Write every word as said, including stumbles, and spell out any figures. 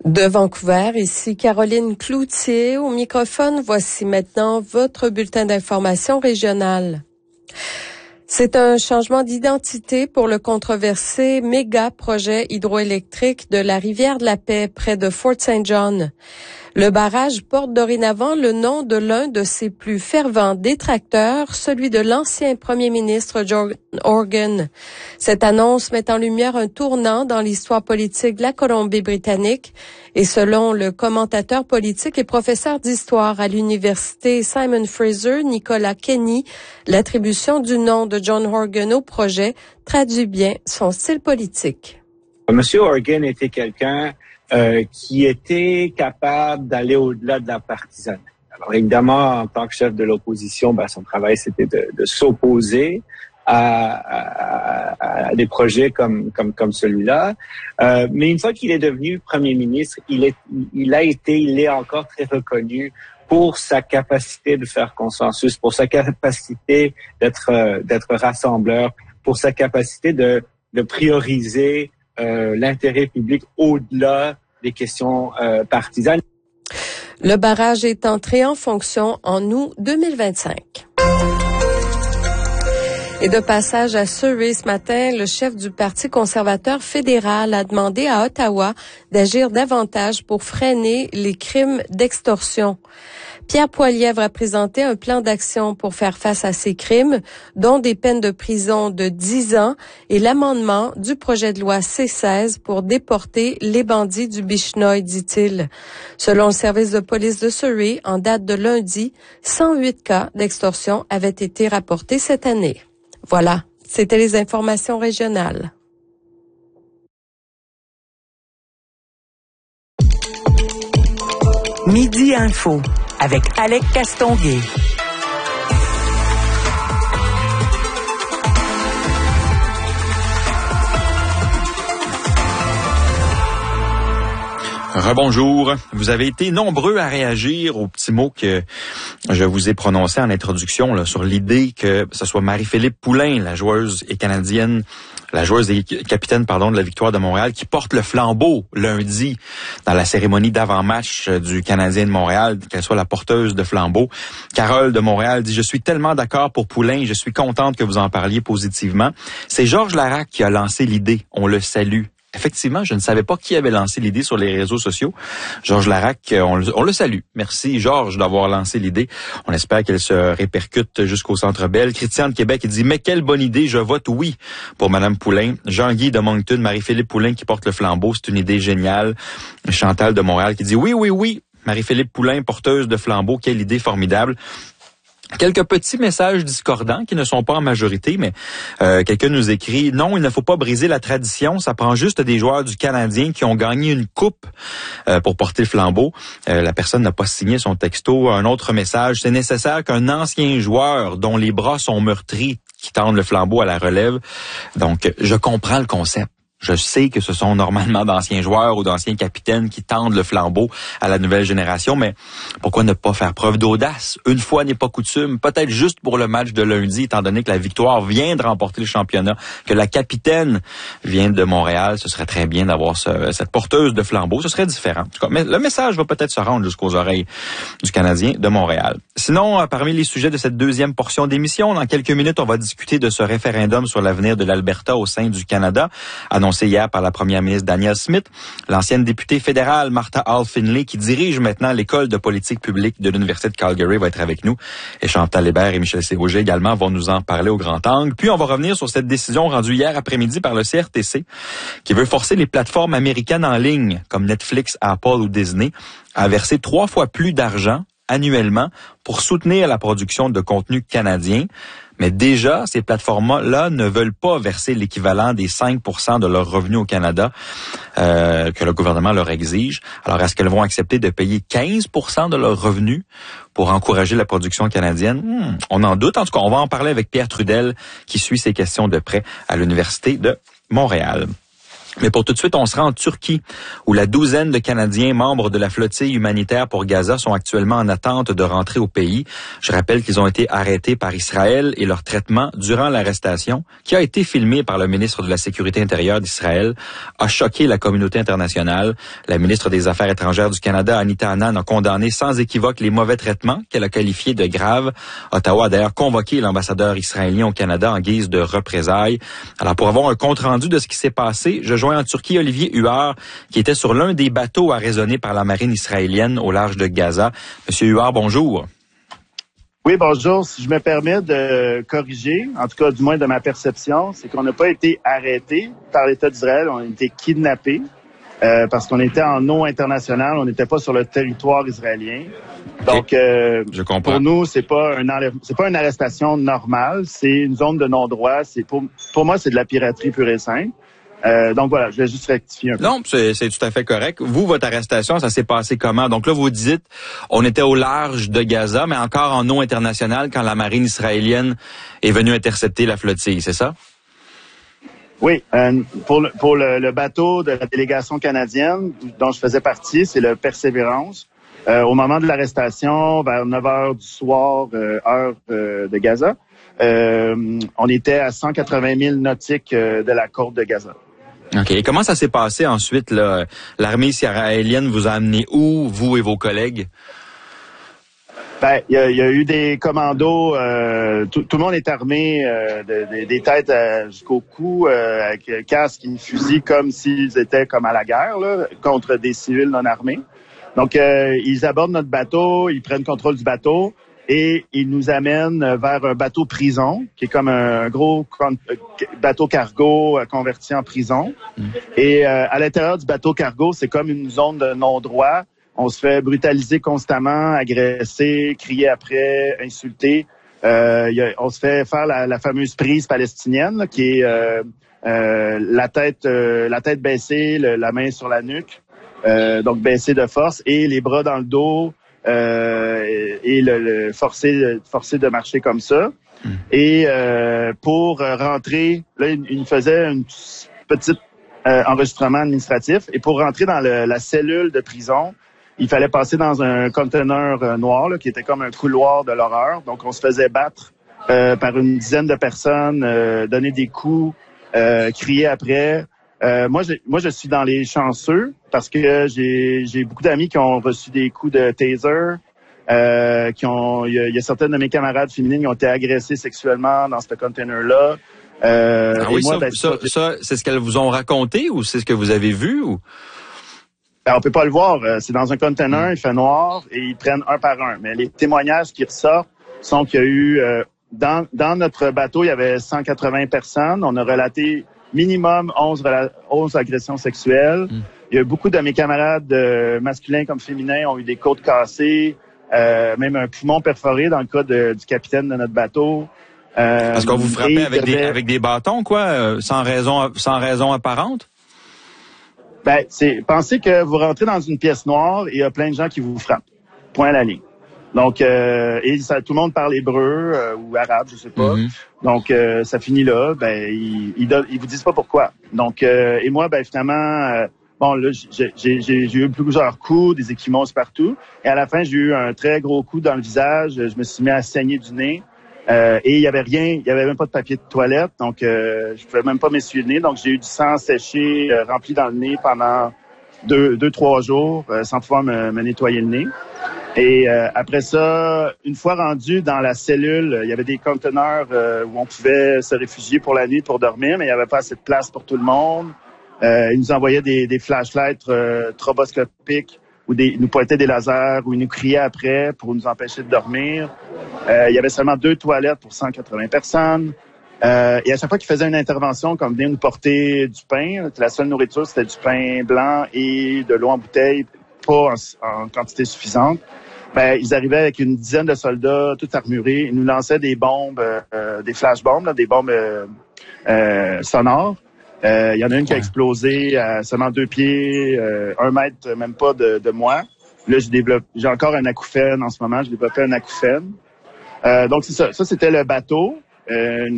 De Vancouver, ici Caroline Cloutier au microphone. Voici maintenant votre bulletin d'information régionale. C'est un changement d'identité pour le controversé méga projet hydroélectrique de la rivière de la Paix près de Fort Saint John. Le barrage porte dorénavant le nom de l'un de ses plus fervents détracteurs, celui de l'ancien premier ministre John Horgan. Cette annonce met en lumière un tournant dans l'histoire politique de la Colombie-Britannique et selon le commentateur politique et professeur d'histoire à l'université Simon Fraser, Nicolas Kenny, l'attribution du nom de John Horgan au projet traduit bien son style politique. Monsieur Horgan était quelqu'un Euh, qui était capable d'aller au-delà de la partisanerie. Alors évidemment, en tant que chef de l'opposition, ben, son travail c'était de, de s'opposer à, à, à des projets comme comme comme celui-là. Euh, mais une fois qu'il est devenu premier ministre, il est il a été, il est encore très reconnu pour sa capacité de faire consensus, pour sa capacité d'être d'être rassembleur, pour sa capacité de de prioriser Euh, l'intérêt public au-delà des questions euh, partisanes. Le barrage est entré en fonction en août deux mille vingt-cinq. Et de passage à Surrey ce matin, le chef du Parti conservateur fédéral a demandé à Ottawa d'agir davantage pour freiner les crimes d'extorsion. Pierre Poilievre a présenté un plan d'action pour faire face à ces crimes, dont des peines de prison de dix ans et l'amendement du projet de loi C seize pour déporter les bandits du Bichnoi, dit-il. Selon le service de police de Surrey, en date de lundi, cent huit cas d'extorsion avaient été rapportés cette année. Voilà, c'était les informations régionales. Midi Info avec Alec Castonguay. Rebonjour. Vous avez été nombreux à réagir aux petits mots que je vous ai prononcés en introduction là, sur l'idée que ce soit Marie-Philippe Poulin, la joueuse et canadienne, la joueuse et capitaine pardon de la Victoire de Montréal, qui porte le flambeau lundi dans la cérémonie d'avant-match du Canadien de Montréal, qu'elle soit la porteuse de flambeau. Carole de Montréal dit « Je suis tellement d'accord pour Poulin, je suis contente que vous en parliez positivement. » C'est Georges Larac qui a lancé l'idée. On le salue. Effectivement, je ne savais pas qui avait lancé l'idée sur les réseaux sociaux. Georges Larac, on le, on le salue. Merci, Georges, d'avoir lancé l'idée. On espère qu'elle se répercute jusqu'au Centre Bell. Christian de Québec, il dit « Mais quelle bonne idée, je vote oui pour Mme Poulin. » Jean-Guy de Moncton, Marie-Philippe Poulin qui porte le flambeau, c'est une idée géniale. Chantal de Montréal qui dit « Oui, oui, oui, Marie-Philippe Poulin, porteuse de flambeau, quelle idée formidable. » Quelques petits messages discordants qui ne sont pas en majorité, mais euh, quelqu'un nous écrit « Non, il ne faut pas briser la tradition, ça prend juste des joueurs du Canadien qui ont gagné une coupe euh, pour porter le flambeau. Euh, » La personne n'a pas signé son texto. Un autre message « C'est nécessaire qu'un ancien joueur dont les bras sont meurtris qui tende le flambeau à la relève. » Donc, je comprends le concept. Je sais que ce sont normalement d'anciens joueurs ou d'anciens capitaines qui tendent le flambeau à la nouvelle génération, mais pourquoi ne pas faire preuve d'audace? Une fois n'est pas coutume, peut-être juste pour le match de lundi, étant donné que la Victoire vient de remporter le championnat, que la capitaine vient de Montréal, ce serait très bien d'avoir ce, cette porteuse de flambeau, ce serait différent. En tout cas, mais le message va peut-être se rendre jusqu'aux oreilles du Canadien de Montréal. Sinon, parmi les sujets de cette deuxième portion d'émission, dans quelques minutes, on va discuter de ce référendum sur l'avenir de l'Alberta au sein du Canada, annoncé hier par la première ministre Danielle Smith, l'ancienne députée fédérale Martha Hall Finlay, qui dirige maintenant l'école de politique publique de l'Université de Calgary, va être avec nous. Et Chantal Hébert et Michel Sévauger également vont nous en parler au grand angle. Puis on va revenir sur cette décision rendue hier après-midi par le C R T C, qui veut forcer les plateformes américaines en ligne, comme Netflix, Apple ou Disney, à verser trois fois plus d'argent annuellement pour soutenir la production de contenu canadien. Mais déjà, ces plateformes-là ne veulent pas verser l'équivalent des cinq pour cent de leurs revenus au Canada euh, que le gouvernement leur exige. Alors, est-ce qu'elles vont accepter de payer quinze pour cent de leurs revenus pour encourager la production canadienne? Hmm, on en doute. En tout cas, on va en parler avec Pierre Trudel, qui suit ces questions de près à l'Université de Montréal. Mais pour tout de suite, on se rend en Turquie, où la douzaine de Canadiens membres de la flottille humanitaire pour Gaza sont actuellement en attente de rentrer au pays. Je rappelle qu'ils ont été arrêtés par Israël et leur traitement durant l'arrestation, qui a été filmé par le ministre de la Sécurité intérieure d'Israël, a choqué la communauté internationale. La ministre des Affaires étrangères du Canada, Anita Anand, a condamné sans équivoque les mauvais traitements qu'elle a qualifiés de graves. Ottawa a d'ailleurs convoqué l'ambassadeur israélien au Canada en guise de représailles. Alors, pour avoir un compte-rendu de ce qui s'est passé, je en Turquie, Olivier Huard, qui était sur l'un des bateaux arraisonnés par la marine israélienne au large de Gaza. Monsieur Huard, bonjour. Oui, bonjour. Si je me permets de corriger, en tout cas du moins de ma perception, c'est qu'on n'a pas été arrêté par l'État d'Israël, on a été kidnappés euh, parce qu'on était en eau internationale, on n'était pas sur le territoire israélien. Donc, euh, je comprends. Pour nous, c'est pas un enlève... c'est pas une arrestation normale, c'est une zone de non-droit. C'est pour pour moi, c'est de la piraterie pure et simple. Euh, donc voilà, je vais juste rectifier un peu. Non, c'est, c'est tout à fait correct. Vous, votre arrestation, ça s'est passé comment? Donc là, vous dites, on était au large de Gaza, mais encore en eau internationale quand la marine israélienne est venue intercepter la flottille, c'est ça? Oui, euh, pour, le, pour le, le bateau de la délégation canadienne dont je faisais partie, c'est le Persévérance. Euh, au moment de l'arrestation, vers neuf heures du soir, euh, heure euh, de Gaza, euh, on était à cent quatre-vingt milles nautiques euh, de la côte de Gaza. OK. Et comment ça s'est passé ensuite, là? L'armée israélienne vous a amené où, vous et vos collègues? Ben, il y a, y a eu des commandos. Euh, tout, tout le monde est armé euh, de, de, des têtes euh, jusqu'au cou, euh, avec casque et fusil, comme s'ils étaient comme à la guerre, là, contre des civils non armés. Donc, euh, ils abordent notre bateau, ils prennent contrôle du bateau et ils nous amènent vers un bateau prison, qui est comme un gros bateau cargo converti en prison. Mmh. Et euh, à l'intérieur du bateau cargo, c'est comme une zone de non-droit. On se fait brutaliser constamment, agresser, crier après, insulter. Euh, y a, on se fait faire la, la fameuse prise palestinienne, là, qui est euh, euh, la tête, euh, la tête baissée, le, la main sur la nuque, euh, donc baissée de force, et les bras dans le dos. Euh, et le, le forcer, forcer de marcher comme ça. Mmh. Et euh, pour rentrer, là, il, il faisait un petit euh, enregistrement administratif. Et pour rentrer dans le, la cellule de prison, il fallait passer dans un conteneur euh, noir, là, qui était comme un couloir de l'horreur. Donc, on se faisait battre euh, par une dizaine de personnes, euh, donner des coups, euh, crier après. Euh, moi, je, moi, je suis dans les chanceux parce que j'ai, j'ai beaucoup d'amis qui ont reçu des coups de taser, euh, qui ont, il y, y a certaines de mes camarades féminines qui ont été agressées sexuellement dans ce container-là. Euh, ah oui, moi, ça, ben, ça, ça, c'est ce qu'elles vous ont raconté ou c'est ce que vous avez vu ou? Ben, on peut pas le voir. C'est dans un container, il fait noir et ils prennent un par un. Mais les témoignages qui ressortent sont qu'il y a eu, euh, dans, dans notre bateau, il y avait cent quatre-vingts personnes. On a relaté minimum onze, onze agressions sexuelles. Mm. Il y a beaucoup de mes camarades euh, masculins comme féminins ont eu des côtes cassées, euh, même un poumon perforé dans le cas de, du capitaine de notre bateau. Euh, Parce qu'on vous frappait avec, devait... des, avec des bâtons, quoi, euh, sans raison, sans raison apparente? Ben, c'est, pensez que vous rentrez dans une pièce noire et il y a plein de gens qui vous frappent. Point à la ligne. Donc, euh, et ça, tout le monde parle hébreu euh, ou arabe, je sais pas. Mm-hmm. Donc, euh, ça finit là. Ben, ils, ils, don- ils vous disent pas pourquoi. Donc, euh, et moi, ben finalement, euh, bon là, j'ai, j'ai, j'ai, j'ai eu plusieurs coups, des échymoses partout. Et à la fin, j'ai eu un très gros coup dans le visage. Je me suis mis à saigner du nez. Euh, et il y avait rien, il y avait même pas de papier de toilette. Donc, euh, je pouvais même pas m'essuyer le nez. Donc, j'ai eu du sang séché, euh, rempli dans le nez pendant deux, deux, trois jours, euh, sans pouvoir me, me nettoyer le nez. Et euh, après ça, une fois rendu dans la cellule, il y avait des conteneurs euh, où on pouvait se réfugier pour la nuit pour dormir, mais il n'y avait pas assez de place pour tout le monde. Euh, ils nous envoyaient des, des flashlights euh, stroboscopiques où des, ils nous pointaient des lasers, où ils nous criaient après pour nous empêcher de dormir. Euh, il y avait seulement deux toilettes pour cent quatre-vingts personnes. Euh, et à chaque fois qu'ils faisaient une intervention, comme venir nous porter du pain, la seule nourriture, c'était du pain blanc et de l'eau en bouteille, pas en, en quantité suffisante. Ben, ils arrivaient avec une dizaine de soldats, tout armurés. Ils nous lançaient des bombes, euh, des flashbombes, là, des bombes euh, euh, sonores. Il euh, y en a une qui a explosé à seulement deux pieds, euh, un mètre, même pas de, de moi. Là, je développe, j'ai encore un acouphène en ce moment. Je développais un acouphène. Euh, donc, c'est ça. Ça, c'était le bateau. Euh,